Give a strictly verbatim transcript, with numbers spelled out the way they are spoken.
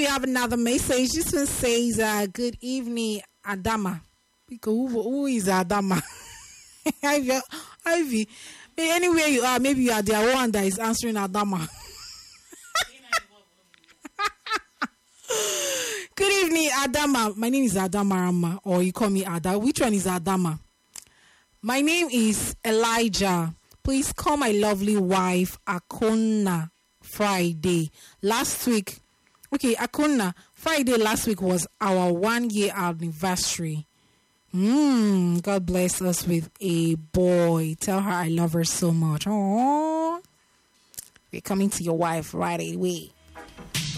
have another message. This one says, uh, good evening, Adama. Because who, who is Adama? Ivy, Ivy. Anywhere you are, maybe you are the one that is answering Adama. Good evening, Adama. My name is Adama Rama, or you call me Ada. Which one is Adama? My name is Elijah. Please call my lovely wife Akona Friday. Last week, okay, Akona Friday last week was our one year anniversary. Mm, God bless us with a boy. Tell her I love her so much. Aww. We're coming to your wife right away.